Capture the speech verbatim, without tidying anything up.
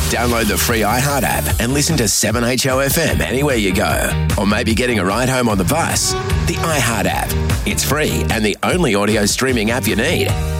Download the free iHeart app and listen to seven H O F M anywhere you go. Or maybe getting a ride home on the bus. The iHeart app. It's free and the only audio streaming app you need.